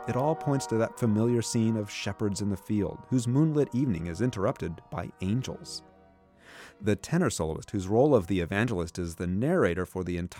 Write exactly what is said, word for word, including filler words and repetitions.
it all points to that familiar scene of shepherds in the field, whose moonlit evening is interrupted by angels. The tenor soloist, whose role of the evangelist is the narrator for the entire